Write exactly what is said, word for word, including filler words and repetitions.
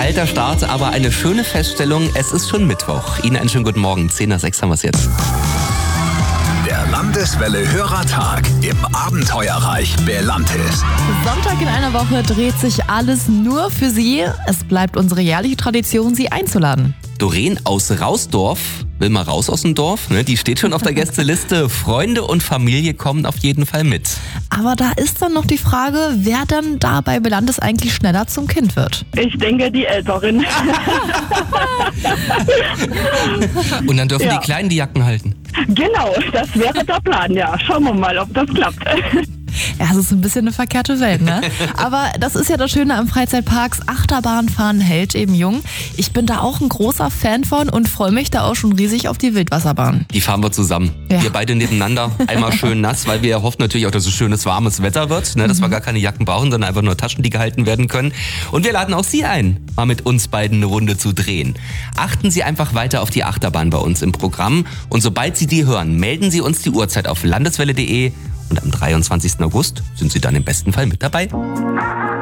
kalter Start, aber eine schöne Feststellung, es ist schon Mittwoch. Ihnen einen schönen guten Morgen, zehn nach sechs haben wir es jetzt. Der Landeswelle Hörertag im Abenteuerreich Belantis. Sonntag in einer Woche dreht sich alles nur für Sie. Es bleibt unsere jährliche Tradition, Sie einzuladen. Doreen aus Rausdorf will mal raus aus dem Dorf, ne? Die steht schon auf der Gästeliste. Freunde und Familie kommen auf jeden Fall mit. Aber da ist dann noch die Frage, wer dann da bei Belantis eigentlich schneller zum Kind wird. Ich denke, die Älteren. Und dann dürfen Ja. die Kleinen die Jacken halten. Genau, das wäre der Plan, ja. Schauen wir mal, ob das klappt. Ja, es ist ein bisschen eine verkehrte Welt, ne? Aber das ist ja das Schöne am Freizeitparks. Achterbahnfahren hält eben jung. Ich bin da auch ein großer Fan von und freue mich da auch schon riesig auf die Wildwasserbahn. Die fahren wir zusammen. Ja. Wir beide nebeneinander, einmal schön nass, weil wir hoffen natürlich auch, dass es schönes, warmes Wetter wird, ne? Dass wir gar keine Jacken brauchen, sondern einfach nur Taschen, die gehalten werden können. Und wir laden auch Sie ein, mal mit uns beiden eine Runde zu drehen. Achten Sie einfach weiter auf die Achterbahn bei uns im Programm. Und sobald Sie die hören, melden Sie uns die Uhrzeit auf landeswelle punkt de. Und am dreiundzwanzigsten August sind Sie dann im besten Fall mit dabei.